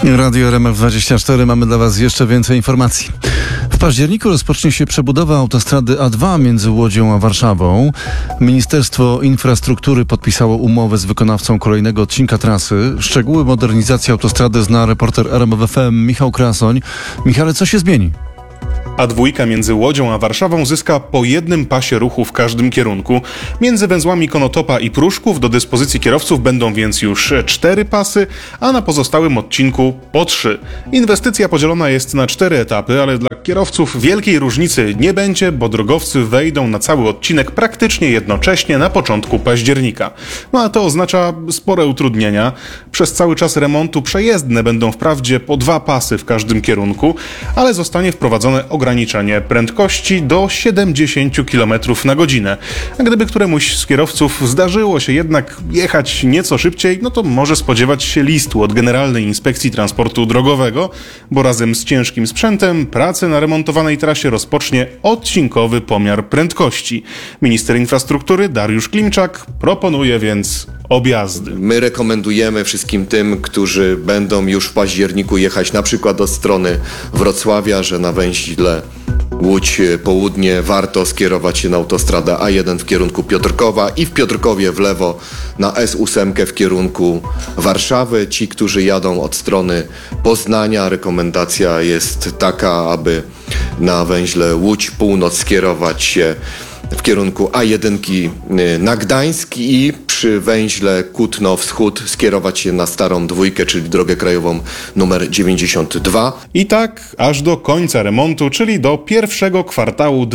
Radio RMF24, mamy dla Was jeszcze więcej informacji. W październiku rozpocznie się przebudowa autostrady A2 między Łodzią a Warszawą. Ministerstwo Infrastruktury podpisało umowę z wykonawcą kolejnego odcinka trasy. Szczegóły modernizacji autostrady zna reporter RMF FM Michał Krasoń. Michale, co się zmieni? A2 między Łodzią a Warszawą zyska po jednym pasie ruchu w każdym kierunku. Między węzłami Konotopa i Pruszków do dyspozycji kierowców będą więc już 4 pasy, a na pozostałym odcinku po 3. Inwestycja podzielona jest na 4 etapy, ale dla kierowców wielkiej różnicy nie będzie, bo drogowcy wejdą na cały odcinek praktycznie jednocześnie na początku października. No a to oznacza spore utrudnienia. Przez cały czas remontu przejezdne będą wprawdzie po 2 pasy w każdym kierunku, ale zostanie wprowadzone ograniczenie prędkości do 70 km na godzinę. A gdyby któremuś z kierowców zdarzyło się jednak jechać nieco szybciej, no to może spodziewać się listu od Generalnej Inspekcji Transportu Drogowego, bo razem z ciężkim sprzętem pracę na remontowanej trasie rozpocznie odcinkowy pomiar prędkości. Minister infrastruktury Dariusz Klimczak proponuje więc objazdy. My rekomendujemy wszystkim tym, którzy będą już w październiku jechać na przykład od strony Wrocławia, że na węźle Łódź Południe warto skierować się na autostradę A1 w kierunku Piotrkowa i w Piotrkowie w lewo na S8 w kierunku Warszawy. Ci, którzy jadą od strony Poznania, rekomendacja jest taka, aby na węźle Łódź Północ skierować się w kierunku A1 na Gdańsk i przy węźle Kutno Wschód skierować się na Starą Dwójkę, czyli drogę krajową numer 92. I tak aż do końca remontu, czyli do pierwszego kwartału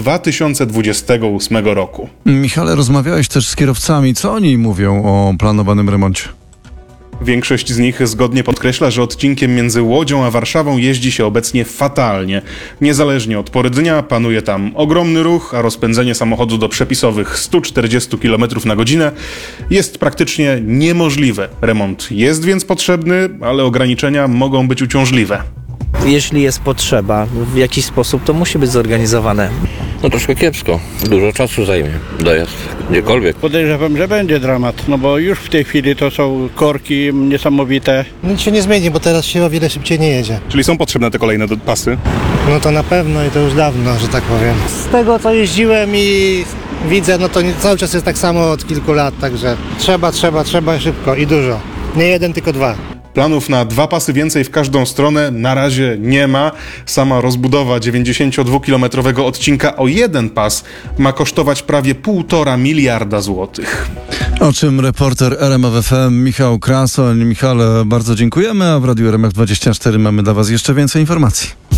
2028 roku. Michale, rozmawiałeś też z kierowcami. Co oni mówią o planowanym remoncie? Większość z nich zgodnie podkreśla, że odcinkiem między Łodzią a Warszawą jeździ się obecnie fatalnie. Niezależnie od pory dnia panuje tam ogromny ruch, a rozpędzenie samochodu do przepisowych 140 km na godzinę jest praktycznie niemożliwe. Remont jest więc potrzebny, ale ograniczenia mogą być uciążliwe. Jeśli jest potrzeba w jakiś sposób, to musi być zorganizowane. No troszkę kiepsko. Dużo czasu zajmie dojazd gdziekolwiek. Podejrzewam, że będzie dramat, no bo już w tej chwili to są korki niesamowite. Nic się nie zmieni, bo teraz się o wiele szybciej nie jedzie. Czyli są potrzebne te kolejne pasy? No to na pewno i to już dawno, że tak powiem. Z tego co jeździłem i widzę, no to cały czas jest tak samo od kilku lat, także trzeba szybko i dużo. Nie jeden, tylko 2. Planów na 2 pasy więcej w każdą stronę na razie nie ma. Sama rozbudowa 92-kilometrowego odcinka o 1 pas ma kosztować prawie 1,5 miliarda złotych. O czym reporter RMF FM Michał Krasoń. Michale, bardzo dziękujemy, a w Radiu RMF24 mamy dla Was jeszcze więcej informacji.